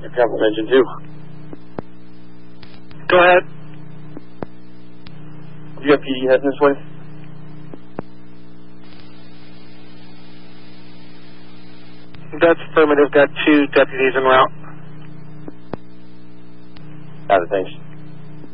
Capital Engine 2. Go ahead. You got PD heading this way? That's affirmative. Got 2 deputies en route. Got it, thanks.